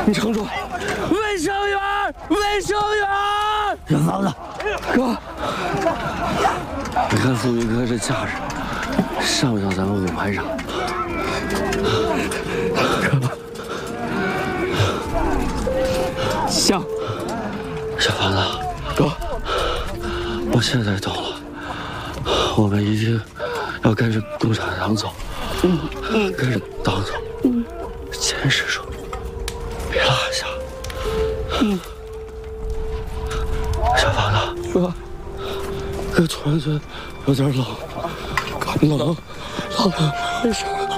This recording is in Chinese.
你撑住！卫生员，卫生员！ 小房子， 哥，你看富民哥这架势，像不像咱们舞排场？像。小房子，哥，我现在懂了，我们一定要跟着共产党走，跟着党走，坚持住，别落下。小房子，哥，这穿着有点冷，冷，没事。